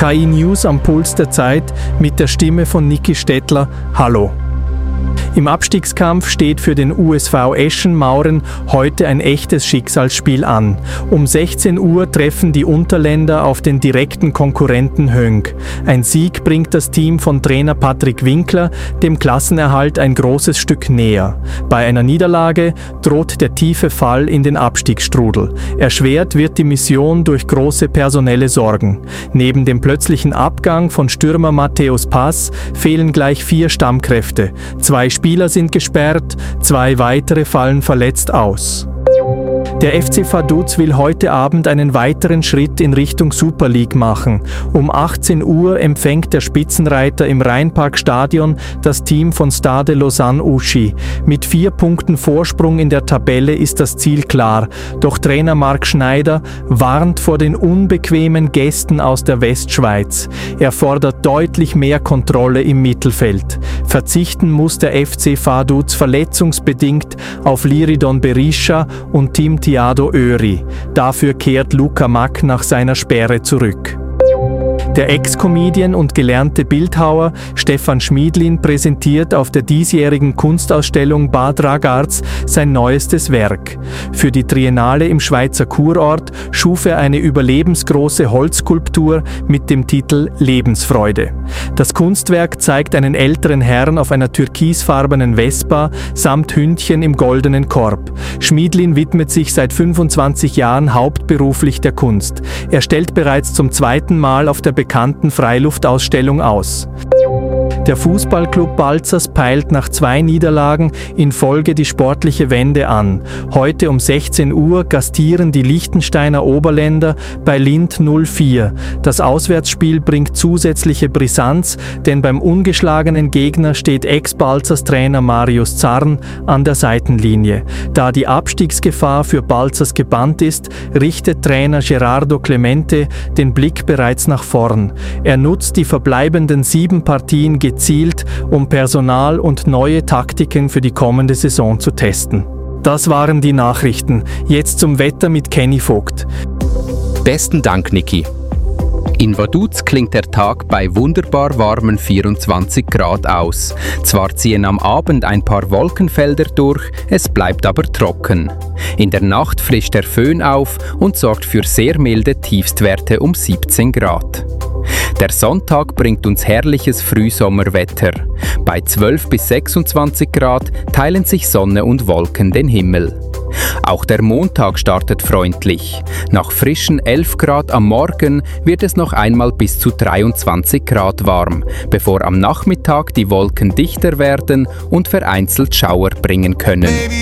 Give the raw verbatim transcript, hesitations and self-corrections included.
K I News am Puls der Zeit mit der Stimme von Niki Stettler. Hallo. Im Abstiegskampf steht für den U S V Eschen-Mauren heute ein echtes Schicksalsspiel an. Um sechzehn Uhr treffen die Unterländer auf den direkten Konkurrenten Höngg. Ein Sieg bringt das Team von Trainer Patrick Winkler dem Klassenerhalt ein großes Stück näher. Bei einer Niederlage droht der tiefe Fall in den Abstiegsstrudel. Erschwert wird die Mission durch große personelle Sorgen. Neben dem plötzlichen Abgang von Stürmer Matthäus Pass fehlen gleich vier Stammkräfte. Zwei Spieler sind gesperrt, zwei weitere fallen verletzt aus. Der F C Vaduz will heute Abend einen weiteren Schritt in Richtung Super League machen. Um achtzehn Uhr empfängt der Spitzenreiter im Rheinparkstadion das Team von Stade Lausanne-Ouchy. Mit vier Punkten Vorsprung in der Tabelle ist das Ziel klar. Doch Trainer Marc Schneider warnt vor den unbequemen Gästen aus der Westschweiz. Er fordert deutlich mehr Kontrolle im Mittelfeld. Verzichten muss der F C Vaduz verletzungsbedingt auf Liridon Berisha und Tim Thiago Öri. Dafür kehrt Luca Mack nach seiner Sperre zurück. Der Ex-Comedian und gelernte Bildhauer Stefan Schmiedlin präsentiert auf der diesjährigen Kunstausstellung Bad Ragaz sein neuestes Werk. Für die Triennale im Schweizer Kurort schuf er eine überlebensgroße Holzskulptur mit dem Titel Lebensfreude. Das Kunstwerk zeigt einen älteren Herrn auf einer türkisfarbenen Vespa samt Hündchen im goldenen Korb. Schmiedlin widmet sich seit fünfundzwanzig Jahren hauptberuflich der Kunst. Er stellt bereits zum zweiten Mal auf der bekannten Freiluftausstellung aus. Der Fußballclub Balzers peilt nach zwei Niederlagen in Folge die sportliche Wende an. Heute um sechzehn Uhr gastieren die Liechtensteiner Oberländer bei Lindt null vier. Das Auswärtsspiel bringt zusätzliche Brisanz, denn beim ungeschlagenen Gegner steht Ex-Balzers Trainer Marius Zarn an der Seitenlinie. Da die Abstiegsgefahr für Balzers gebannt ist, richtet Trainer Gerardo Clemente den Blick bereits nach vorn. Er nutzt die verbleibenden sieben Partien gezielt, um Personal und neue Taktiken für die kommende Saison zu testen. Das waren die Nachrichten. Jetzt zum Wetter mit Kenny Vogt. Besten Dank, Niki. In Vaduz klingt der Tag bei wunderbar warmen vierundzwanzig Grad aus. Zwar ziehen am Abend ein paar Wolkenfelder durch, es bleibt aber trocken. In der Nacht frischt der Föhn auf und sorgt für sehr milde Tiefstwerte um siebzehn Grad. Der Sonntag bringt uns herrliches Frühsommerwetter. Bei zwölf bis sechsundzwanzig Grad teilen sich Sonne und Wolken den Himmel. Auch der Montag startet freundlich. Nach frischen elf Grad am Morgen wird es noch einmal bis zu dreiundzwanzig Grad warm, bevor am Nachmittag die Wolken dichter werden und vereinzelt Schauer bringen können.